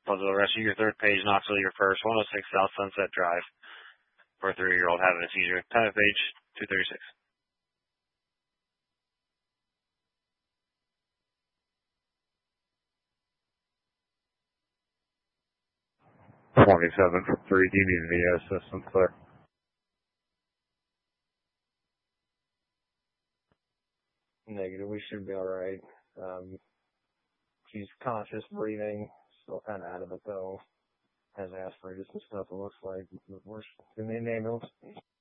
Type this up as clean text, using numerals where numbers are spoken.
puzzle. Rescue your third page, Knoxville, your first, 106 South Sunset Drive, for a 3-year-old having a seizure. Time of page, 236. 27 from 3. Do you need any assistance there? Negative. We should be alright. She's conscious, breathing, still kind of out of it though. Has aspirated and stuff, it looks like. We're in the ambulance.